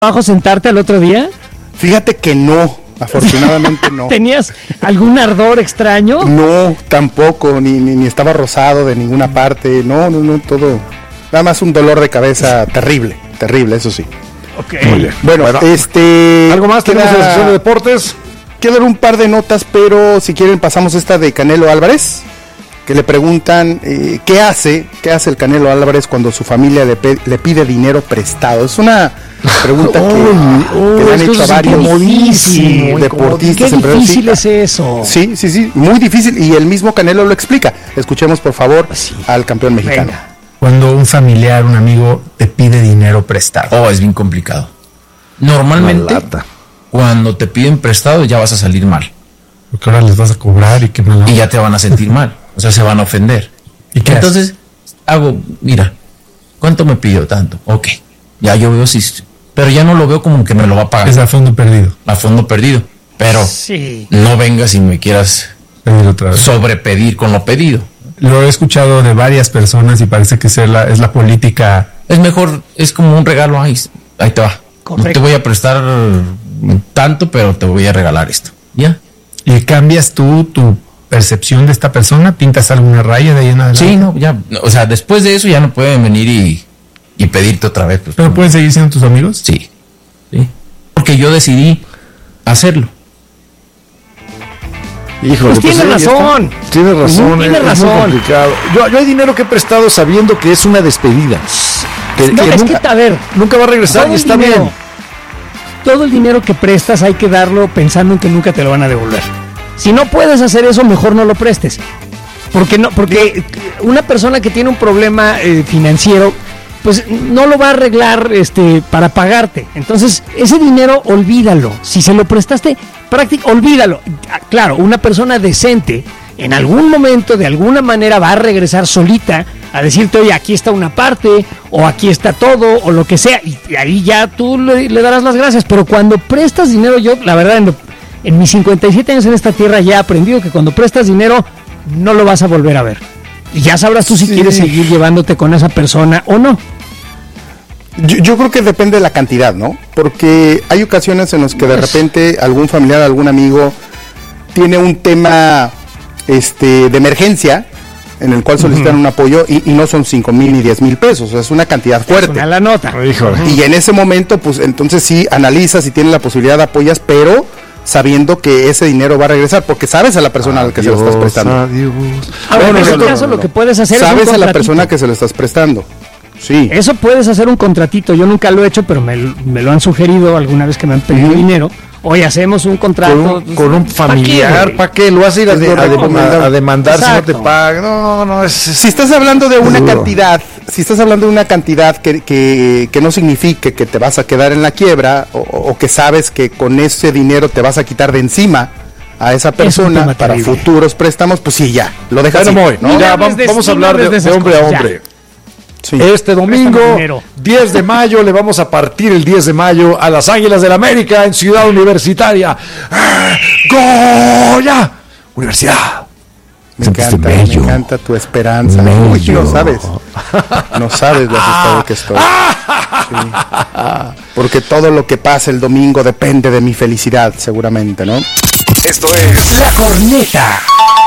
trabajo sentarte al otro día? Fíjate que no, afortunadamente no. ¿Tenías algún ardor extraño? No, tampoco, ni estaba rosado de ninguna parte, no, todo. Nada más un dolor de cabeza terrible, eso sí. Ok. Muy bien. Bueno, ¿algo más tenemos en la sección de deportes? Quedan un par de notas, pero si quieren pasamos esta de Canelo Álvarez, que le preguntan qué hace el Canelo Álvarez cuando su familia le pide dinero prestado. Es una pregunta que le han hecho a varios deportistas. Qué difícil es eso. Sí, muy difícil, y el mismo Canelo lo explica. Escuchemos por favor al campeón mexicano. Venga. Cuando un familiar, un amigo te pide dinero prestado. Es bien complicado. Normalmente, cuando te piden prestado ya vas a salir mal. Porque ahora les vas a cobrar y ya te van a sentir mal. O sea, se van a ofender. ¿Y qué entonces mira, ¿cuánto me pidió? Tanto. Ok, ya yo veo si... Pero ya no lo veo como que me lo va a pagar. Es a fondo perdido. A fondo perdido. Pero no vengas y me quieras pedir otra vez. Sobrepedir con lo pedido. Lo he escuchado de varias personas y parece que es la política. Es mejor, es como un regalo. Ahí te va. Correcto. No te voy a prestar tanto, pero te voy a regalar esto. ¿Ya? ¿Y cambias tu percepción de esta persona? ¿Pintas alguna raya de ahí en adelante? Sí, no, ya. O sea, después de eso ya no pueden venir y pedirte otra vez. Pues, ¿pero pueden seguir siendo tus amigos? Sí. Porque yo decidí hacerlo. Híjole, pues tiene razón. Tiene razón. Tiene es razón. muy complicado. Yo hay dinero que he prestado sabiendo que es una despedida. Nunca va a regresar y está bien. Todo el dinero que prestas hay que darlo pensando en que nunca te lo van a devolver. Si no puedes hacer eso, mejor no lo prestes. Porque una persona que tiene un problema financiero, pues no lo va a arreglar para pagarte. Entonces, ese dinero olvídalo. Si se lo prestaste, olvídalo. Claro, una persona decente en algún momento, de alguna manera, va a regresar solita a decirte, oye, aquí está una parte, o aquí está todo, o lo que sea, y ahí ya tú le darás las gracias. Pero cuando prestas dinero, yo, la verdad, en mis 57 años en esta tierra ya he aprendido que cuando prestas dinero, no lo vas a volver a ver. Y ya sabrás tú si quieres seguir llevándote con esa persona o no. Yo creo que depende de la cantidad, ¿no? Porque hay ocasiones en las que de repente algún familiar, algún amigo tiene un tema de emergencia en el cual solicitan un apoyo y no son 5,000 ni 10,000 pesos, o sea, es una cantidad fuerte. Es la nota. Y en ese momento, pues entonces sí analizas si tienes la posibilidad de apoyas, pero sabiendo que ese dinero va a regresar, porque sabes a la persona a la que se lo estás prestando. Ahora, en ese caso lo que puedes hacer es un sabes a la contratito. persona que se lo estás prestando. Sí. Eso puedes hacer un contratito. Yo nunca lo he hecho, pero me lo han sugerido alguna vez que me han pedido dinero. Hoy hacemos un contrato con un familiar. ¿Para qué? Lo vas a ir a demandar. Exacto. Si no te pagan. No. Si estás hablando de una cantidad, que no signifique que te vas a quedar en la quiebra o que sabes que con ese dinero te vas a quitar de encima a esa persona para futuros préstamos, pues sí, ya, lo dejas así, ¿no? Ya, vamos a hablar de hombre a hombre. Sí. Este domingo, 10 de mayo, le vamos a partir el 10 de mayo a las Águilas del la América en Ciudad Universitaria. ¡Goya! Universidad. Me encanta tu esperanza. Uy, no sabes lo asustado que estoy. Sí. Porque todo lo que pasa el domingo depende de mi felicidad, seguramente, ¿no? Esto es La Corneta.